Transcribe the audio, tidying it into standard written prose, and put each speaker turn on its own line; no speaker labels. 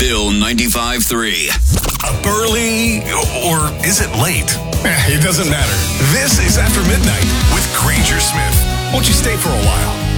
Bill 95.3.
Early, or is it late?
It doesn't matter.
This is After Midnight with Granger Smith. Won't you stay for a while?